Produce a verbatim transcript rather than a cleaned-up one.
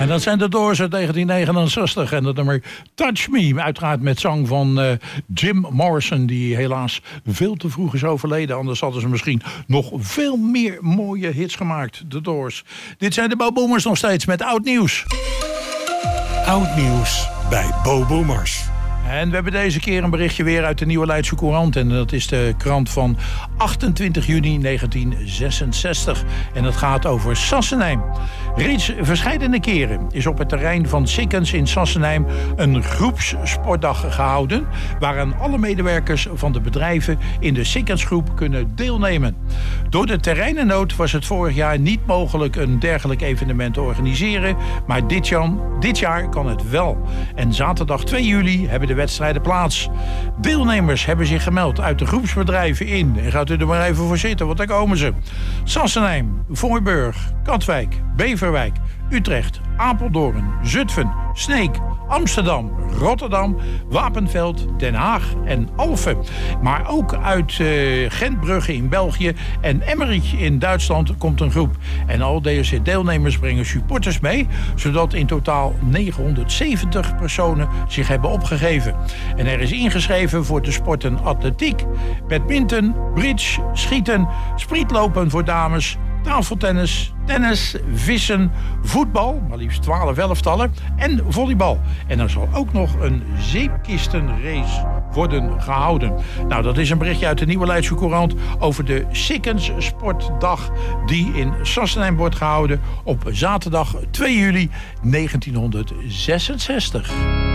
En dat zijn de Doors uit negentien negenenzestig. En dat nummer Touch Me. Uiteraard met zang van uh, Jim Morrison. Die helaas veel te vroeg is overleden. Anders hadden ze misschien nog veel meer mooie hits gemaakt. De Doors. Dit zijn de Bo Boomers nog steeds met oud nieuws. Oud nieuws bij Bo Boomers. En we hebben deze keer een berichtje weer uit de Nieuwe Leidse Courant. En dat is de krant van achtentwintig juni negentien zesenzestig. En dat gaat over Sassenheim. Reeds verscheidene keren is op het terrein van Sikkens in Sassenheim een groepssportdag gehouden, waaraan alle medewerkers van de bedrijven in de Sikkensgroep kunnen deelnemen. Door de terreinennood was het vorig jaar niet mogelijk een dergelijk evenement te organiseren, maar dit jaar, dit jaar kan het wel. En zaterdag twee juli hebben de wedstrijden plaats. Deelnemers hebben zich gemeld uit de groepsbedrijven in. En gaat u er maar even voor zitten, want daar komen ze. Sassenheim, Voorburg, Katwijk, Beverwijk, Utrecht, Apeldoorn, Zutphen, Sneek, Amsterdam, Rotterdam, Wapenveld, Den Haag en Alphen. Maar ook uit uh, Gentbrugge in België en Emmerich in Duitsland komt een groep. En al deze deelnemers brengen supporters mee, zodat in totaal negenhonderdzeventig personen zich hebben opgegeven. En er is ingeschreven voor de sporten atletiek, badminton, bridge, schieten, sprietlopen voor dames, tafeltennis, tennis, vissen, voetbal, maar liefst twaalf elftallen, en volleybal. En er zal ook nog een zeepkistenrace worden gehouden. Nou, dat is een berichtje uit de Nieuwe Leidse Courant over de Sikkens Sportdag die in Sassenheim wordt gehouden op zaterdag twee juli negentien zesenzestig.